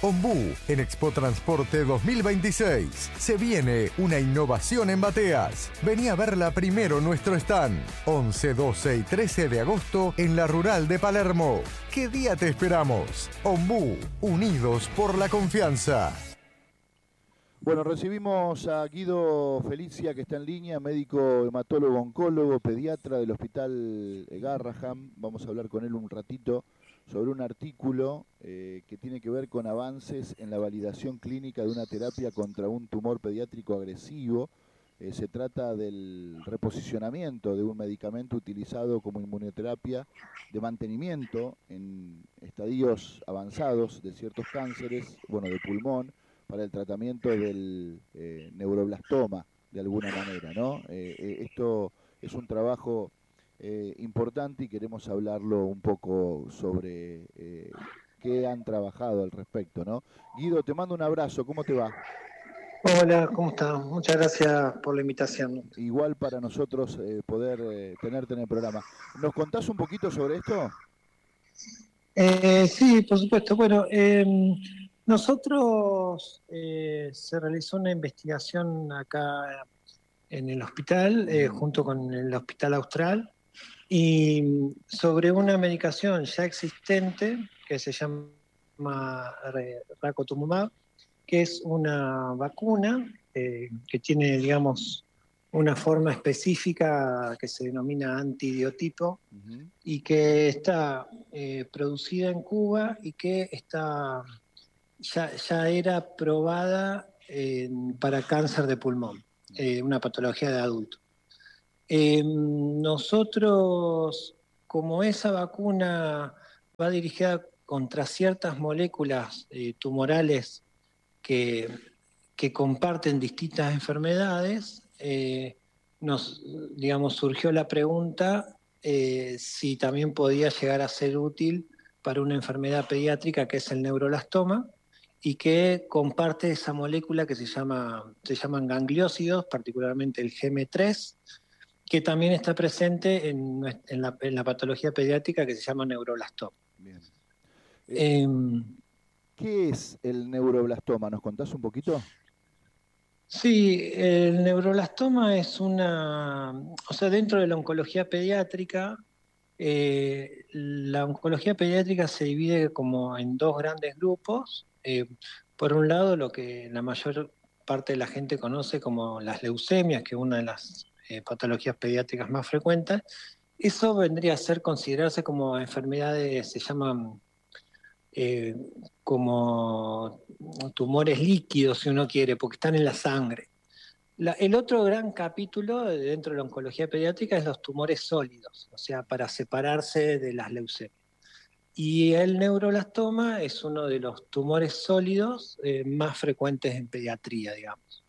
Ombú, en Expo Transporte 2026. Se viene una innovación en bateas. Vení a verla primero en nuestro stand. 11, 12 y 13 de agosto en la Rural de Palermo. ¿Qué día te esperamos? Ombú, unidos por la confianza. Bueno, recibimos a Guido Felicia, que está en línea, médico, hematólogo, oncólogo, pediatra del Hospital Garraham. Vamos a hablar con él un ratito sobre un artículo que tiene que ver con avances en la validación clínica de una terapia contra un tumor pediátrico agresivo. Se trata del reposicionamiento de un medicamento utilizado como inmunoterapia de mantenimiento en estadios avanzados de ciertos cánceres, bueno, de pulmón, para el tratamiento del neuroblastoma, de alguna manera, ¿no? Esto es un trabajo importante y queremos hablarlo un poco sobre qué han trabajado al respecto, ¿no? Guido, te mando un abrazo, ¿cómo te va? Hola, ¿cómo estás? Muchas gracias por la invitación. Igual para nosotros poder tenerte en el programa. ¿Nos contás un poquito sobre esto? Sí, por supuesto. Bueno, nosotros se realizó una investigación acá en el hospital, junto con el Hospital Austral, y sobre una medicación ya existente que se llama Racotumumab, que es una vacuna que tiene, digamos, una forma específica que se denomina antibiotipo y que está producida en Cuba y que ya era probada para cáncer de pulmón, una patología de adulto. Nosotros, como esa vacuna va dirigida contra ciertas moléculas tumorales que, que comparten distintas enfermedades, digamos, surgió la pregunta si también podía llegar a ser útil para una enfermedad pediátrica que es el neuroblastoma y que comparte esa molécula que se llaman gangliósidos, particularmente el GM3, que también está presente en la patología pediátrica que se llama neuroblastoma. Bien. ¿Qué es el neuroblastoma? ¿Nos contás un poquito? Sí, el neuroblastoma es o sea, dentro de la oncología pediátrica, la oncología pediátrica se divide como en dos grandes grupos. Por un lado, lo que la mayor parte de la gente conoce como las leucemias, que es una de las patologías pediátricas más frecuentes. Eso vendría a considerarse como enfermedades, se llaman eh, como tumores líquidos, si uno quiere, porque están en la sangre. El otro gran capítulo dentro de la oncología pediátrica es los tumores sólidos, o sea, para separarse de las leucemias. Y el neuroblastoma es uno de los tumores sólidos más frecuentes en pediatría, digamos.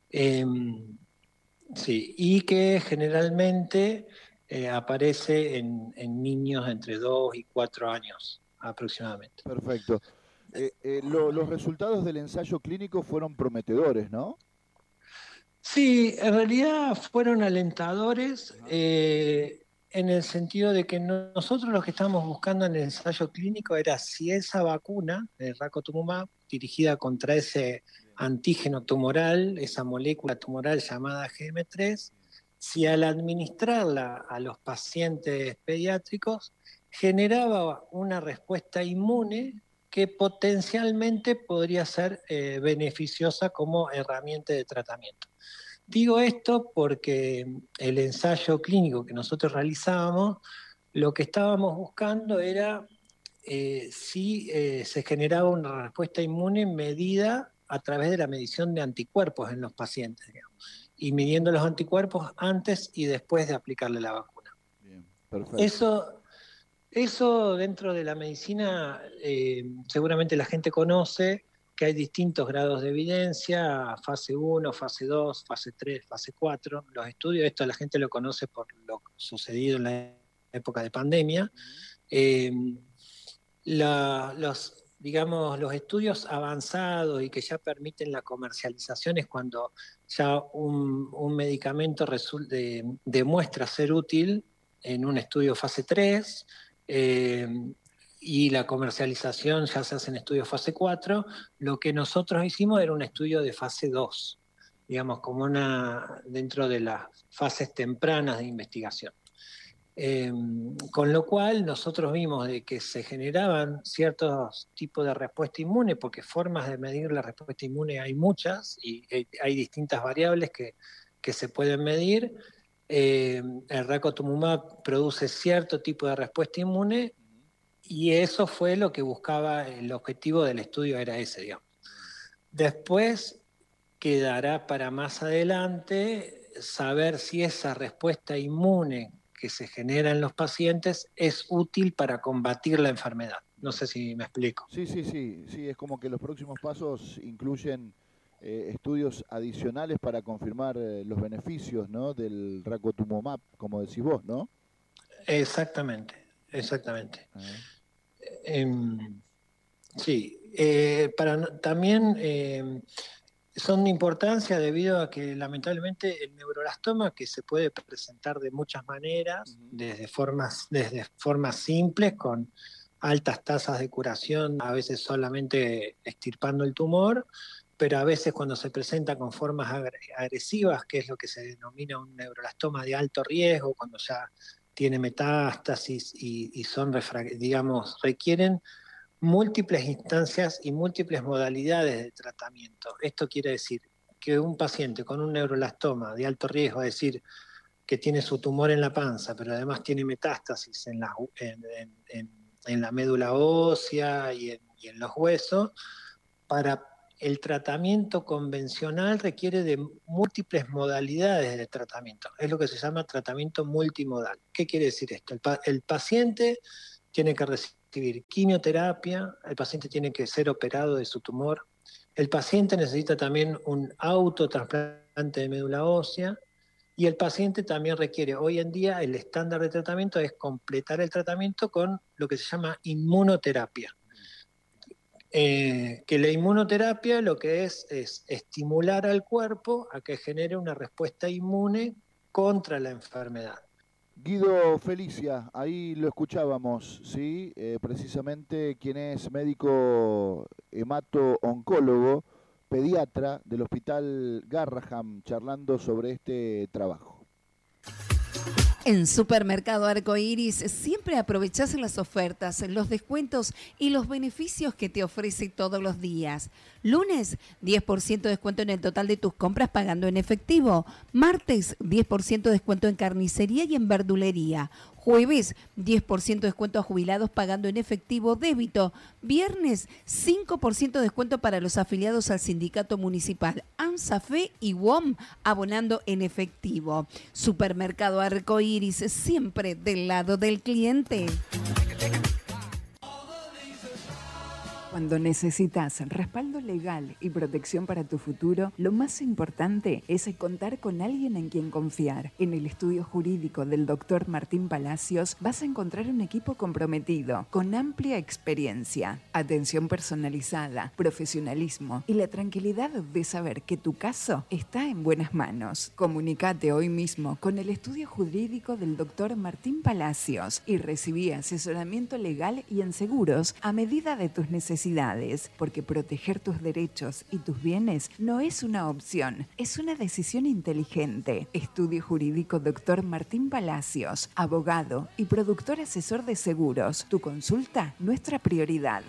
Sí, y que generalmente aparece en niños entre 2 y 4 años aproximadamente. Perfecto. Los resultados del ensayo clínico fueron prometedores, ¿no? Sí, en realidad fueron alentadores en el sentido de que nosotros lo que estábamos buscando en el ensayo clínico era si esa vacuna, el Racotumumab, dirigida contra ese antígeno tumoral, esa molécula tumoral llamada GM3, si al administrarla a los pacientes pediátricos generaba una respuesta inmune que potencialmente podría ser beneficiosa como herramienta de tratamiento. Digo esto porque el ensayo clínico que nosotros realizábamos, lo que estábamos buscando era si se generaba una respuesta inmune medida a través de la medición de anticuerpos en los pacientes, digamos, y midiendo los anticuerpos antes y después de aplicarle la vacuna. Bien, perfecto. Eso dentro de la medicina seguramente la gente conoce que hay distintos grados de evidencia, fase 1, fase 2, fase 3, fase 4. Los estudios, esto la gente lo conoce por lo sucedido en la época de pandemia. Digamos, los estudios avanzados y que ya permiten la comercialización es cuando ya un medicamento demuestra ser útil en un estudio fase 3, y la comercialización ya se hace en estudios fase 4. Lo que nosotros hicimos era un estudio de fase 2, digamos, como dentro de las fases tempranas de investigación. Con lo cual nosotros vimos de que se generaban ciertos tipos de respuesta inmune, porque formas de medir la respuesta inmune hay muchas y hay distintas variables que se pueden medir. El Racotumumab produce cierto tipo de respuesta inmune y eso fue lo que buscaba, el objetivo del estudio era ese, digamos. Después quedará para más adelante saber si esa respuesta inmune que se genera en los pacientes es útil para combatir la enfermedad. No sé si me explico. Sí, es como que los próximos pasos incluyen estudios adicionales para confirmar los beneficios, ¿no?, del Racotumumab, como decís vos, ¿no? Exactamente. Sí, también son de importancia debido a que lamentablemente el neuroblastoma, que se puede presentar de muchas maneras, desde formas simples con altas tasas de curación, a veces solamente extirpando el tumor, pero a veces cuando se presenta con formas agresivas, que es lo que se denomina un neuroblastoma de alto riesgo, cuando ya tiene metástasis y son, requieren múltiples instancias y múltiples modalidades de tratamiento. Esto quiere decir que un paciente con un neuroblastoma de alto riesgo, es decir, que tiene su tumor en la panza, pero además tiene metástasis en la médula ósea y en los huesos, para el tratamiento convencional requiere de múltiples modalidades de tratamiento. Es lo que se llama tratamiento multimodal. ¿Qué quiere decir esto? El paciente tiene que recibir quimioterapia, el paciente tiene que ser operado de su tumor, el paciente necesita también un autotrasplante de médula ósea, y el paciente también requiere, hoy en día el estándar de tratamiento es completar el tratamiento con lo que se llama inmunoterapia. Que la inmunoterapia lo que es estimular al cuerpo a que genere una respuesta inmune contra la enfermedad. Guido Felicia, ahí lo escuchábamos, ¿sí? Precisamente quien es médico hemato-oncólogo, pediatra del Hospital Garraham, charlando sobre este trabajo. En Supermercado Arcoiris siempre aprovechás las ofertas, los descuentos y los beneficios que te ofrece todos los días. Lunes, 10% de descuento en el total de tus compras pagando en efectivo. Martes, 10% de descuento en carnicería y en verdulería. Jueves, 10% de descuento a jubilados pagando en efectivo débito. Viernes, 5% de descuento para los afiliados al sindicato municipal ANSAFE y WOM abonando en efectivo. Supermercado Arcoiris, siempre del lado del cliente. Cuando necesitas respaldo legal y protección para tu futuro, lo más importante es contar con alguien en quien confiar. En el estudio jurídico del Dr. Martín Palacios vas a encontrar un equipo comprometido, con amplia experiencia, atención personalizada, profesionalismo y la tranquilidad de saber que tu caso está en buenas manos. Comunicate hoy mismo con el estudio jurídico del Dr. Martín Palacios y recibí asesoramiento legal y en seguros a medida de tus necesidades, porque proteger tus derechos y tus bienes no es una opción, es una decisión inteligente. Estudio Jurídico Dr. Martín Palacios, abogado y productor asesor de seguros. Tu consulta, nuestra prioridad.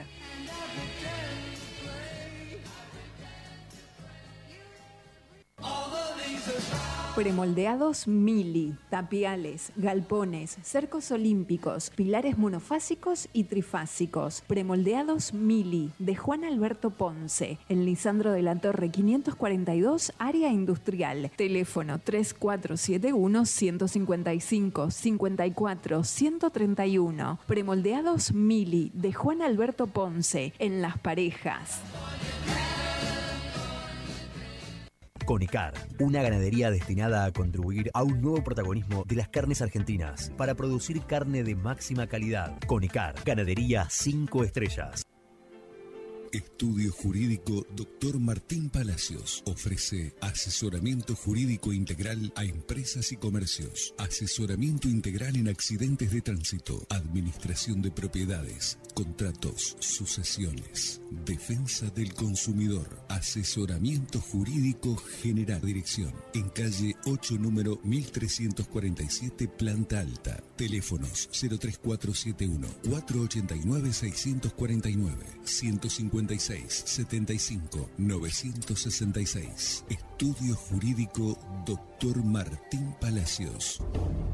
Premoldeados Mili, tapiales, galpones, cercos olímpicos, pilares monofásicos y trifásicos. Premoldeados Mili, de Juan Alberto Ponce, en Lisandro de la Torre 542, área industrial. Teléfono 3471-155-54-131. Premoldeados Mili, de Juan Alberto Ponce, en Las Parejas. Conicar, una ganadería destinada a contribuir a un nuevo protagonismo de las carnes argentinas para producir carne de máxima calidad. Conicar, ganadería 5 estrellas. Estudio Jurídico Dr. Martín Palacios. Ofrece asesoramiento jurídico integral a empresas y comercios. Asesoramiento integral en accidentes de tránsito. Administración de propiedades. Contratos. Sucesiones. Defensa del consumidor. Asesoramiento jurídico general. Dirección. En calle 8, número 1347, planta alta. Teléfonos 03471 489 649 156 75 966. Estudio Jurídico Dr. Martín Palacios.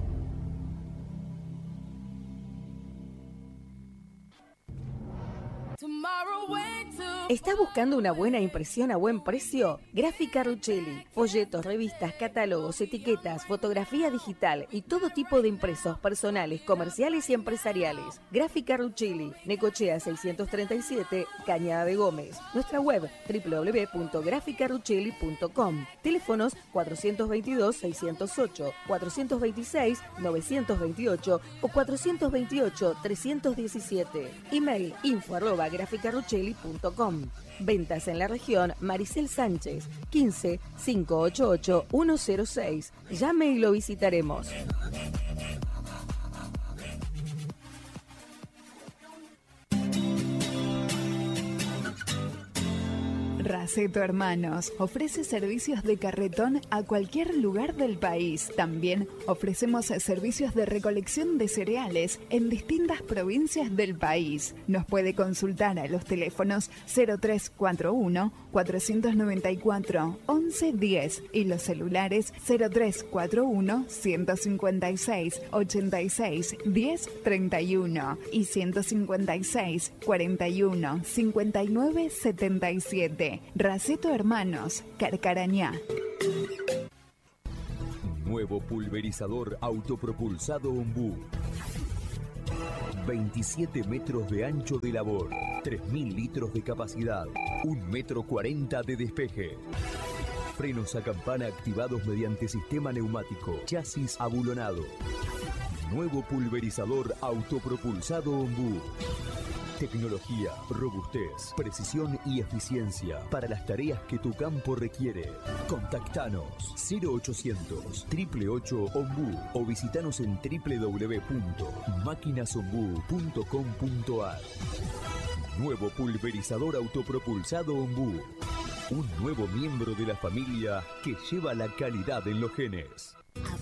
¿Estás buscando una buena impresión a buen precio? Gráfica Ruchelli. Folletos, revistas, catálogos, etiquetas, fotografía digital y todo tipo de impresos personales, comerciales y empresariales. Gráfica Ruchelli. Necochea 637, Cañada de Gómez. Nuestra web www.graficaruchelli.com. Teléfonos 422-608, 426-928 o 428-317. Email info@graficaruchelli.com. Ventas en la región Maricel Sánchez, 15 588 106. Llame y lo visitaremos. Raceto Hermanos ofrece servicios de carretón a cualquier lugar del país. También ofrecemos servicios de recolección de cereales en distintas provincias del país. Nos puede consultar a los teléfonos 0341 494 1110 y los celulares 0341 156 86 10 31 y 156 41 59 77. Raceto Hermanos, Carcarañá. Nuevo pulverizador autopropulsado Ombú. 27 metros de ancho de labor, 3.000 litros de capacidad, 1,40 m de despeje. Frenos a campana activados mediante sistema neumático, chasis abulonado. Nuevo pulverizador autopropulsado Ombú. Tecnología, robustez, precisión y eficiencia para las tareas que tu campo requiere. Contactanos 0800 888 Ombú o visitanos en www.maquinasombú.com.ar. Nuevo pulverizador autopropulsado Ombú. Un nuevo miembro de la familia que lleva la calidad en los genes.